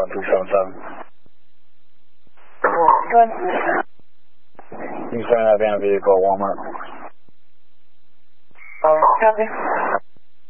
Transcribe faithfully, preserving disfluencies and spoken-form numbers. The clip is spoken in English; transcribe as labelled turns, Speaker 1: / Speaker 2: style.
Speaker 1: two seven seven.
Speaker 2: Good.
Speaker 1: You can send that van vehicle at Walmart.
Speaker 2: Copy.